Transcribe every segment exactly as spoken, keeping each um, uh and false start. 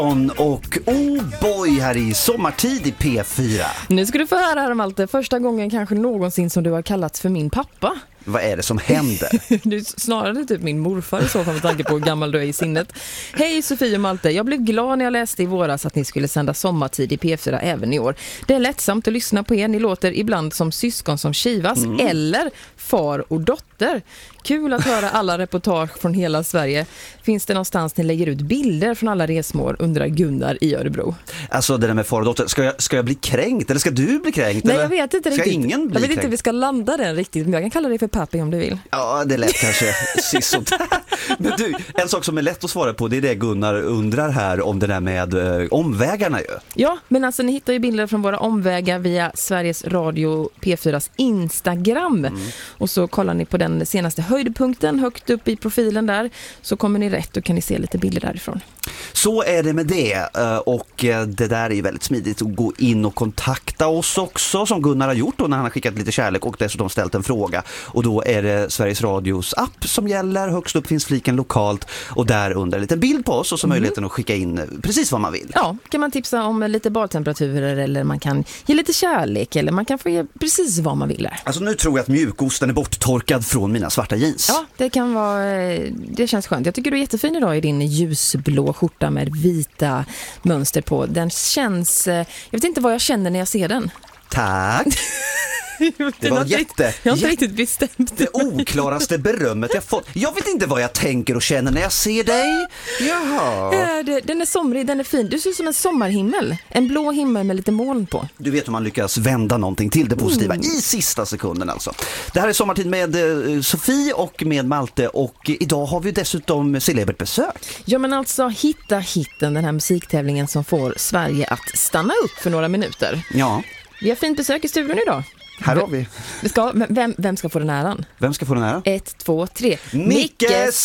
Och oh boy, här i sommartid i P fyra. Nu ska du få höra här om allt det. Första gången kanske någonsin som du har kallats för min pappa. Vad är det som händer? Du är snarare typ min morfar i så fall med tanke på hur gammal du är i sinnet. Hej Sofie och Malte, jag blev glad när jag läste i våras att ni skulle sända sommartid i P fyra även i år. Det är lättsamt att lyssna på er. Ni låter ibland som syskon som kivas mm. eller far och dotter. Kul att höra alla reportage från hela Sverige. Finns det någonstans ni lägger ut bilder från alla resmål, undrar Gunnar i Örebro. Alltså det där med far och dotter, ska jag, ska jag bli kränkt eller ska du bli kränkt? Nej, eller? jag vet inte ska riktigt. Ingen bli jag vet kränkt? inte vi ska landa den riktigt, men jag kan kalla det för pappi om du vill. Ja, det är lätt kanske. Sissot. Men du, en sak som är lätt att svara på, det är det Gunnar undrar här om det där med eh, omvägarna ju. Ja, men alltså ni hittar ju bilder från våra omvägar via Sveriges Radio P fyras Instagram. Mm. Och så kollar ni på den senaste höjdpunkten högt upp i profilen där, så kommer ni rätt och kan ni se lite bilder därifrån. Så är det med det, och det där är ju väldigt smidigt att gå in och kontakta oss också, som Gunnar har gjort då när han har skickat lite kärlek och dessutom ställt en fråga. Och då är det Sveriges Radios app som gäller, högst upp finns fliken lokalt och där under en liten bild på oss och så mm. möjligheten att skicka in precis vad man vill. Ja, kan man tipsa om lite badtemperaturer eller man kan ge lite kärlek eller man kan få ge precis vad man vill. Alltså nu tror jag att mjukosten är borttorkad från mina svarta jeans. Ja, det kan vara, det känns skönt. Jag tycker du är jättefin idag i din ljusblå skjorta med vita mönster på. Den känns, jag vet inte vad jag känner när jag ser den. Tack. Det var jätte, jag har inte riktigt bestämt. Det oklaraste berömmet jag fått. Jag vet inte vad jag tänker och känner när jag ser dig. Jaha. Ja, det, den är somrig, den är fin. Du ser ut som en sommarhimmel. En blå himmel med lite moln på. Du vet hur man lyckas vända någonting till det positiva mm. i sista sekunden alltså. Det här är sommartid med eh, Sofie och med Malte och idag har vi dessutom celebert besök. Ja men alltså Hitta hitten, den här musiktävlingen som får Sverige att stanna upp för några minuter. Ja. Vi har fint besök i studion idag. Här har vi. vi ska, vem, vem ska få den äran? Vem ska få den äran? Ett, två, tre. Micke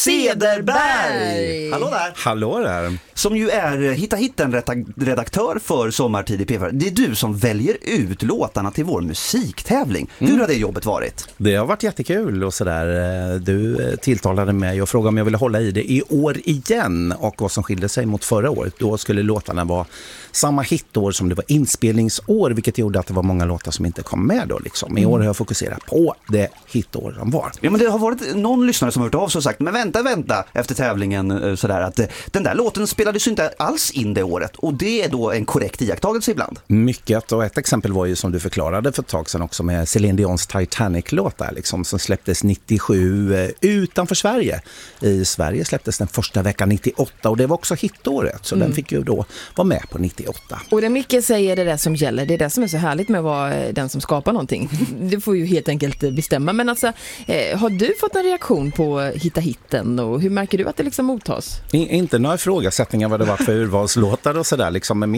Cederberg! Hallå där! Hallå där! Som ju är Hitta hitten redaktör för Sommartid i P fyra. Det är du som väljer ut låtarna till vår musiktävling. Mm. Hur har det jobbet varit? Det har varit jättekul och sådär. Du tilltalade mig och frågade om jag ville hålla i det i år igen och vad som skilde sig mot förra året. Då skulle låtarna vara samma hitår som det var inspelningsår, vilket gjorde att det var många låtar som inte kom med då. Liksom. I år har jag fokuserat på det hitår de var. Ja, men det har varit någon lyssnare som har hört av sig och sagt, men vänta, vänta, efter tävlingen sådär, att den där låten spelades ju inte alls in det året. Och det är då en korrekt iakttagelse ibland. Mycket, och ett exempel var ju som du förklarade för ett tag sedan också med Celine Dions Titanic-låt där liksom, som släpptes nittiosju eh, utanför Sverige. I Sverige släpptes den första veckan nittioåtta och det var också hitåret, så mm. den fick ju då vara med på nittioåtta. Och det Micke säger, det är det som gäller. Det är det som är så härligt med att vara den som skapar någonting. Du får ju helt enkelt bestämma. Men alltså, eh, har du fått en reaktion på Hitta hitten och hur märker du att det liksom mottas? I, inte några ifrågasättningar vad det var för urvalslåtar och sådär liksom, men